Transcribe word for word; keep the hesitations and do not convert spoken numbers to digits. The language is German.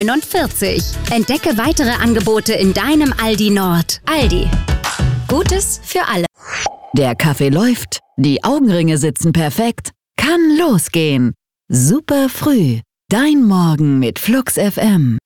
neunundvierzig. Entdecke weitere Angebote in deinem Aldi Nord. Aldi. Gutes für alle. Der Kaffee läuft, die Augenringe sitzen perfekt. Kann losgehen. Super früh. Dein Morgen mit Flux F M.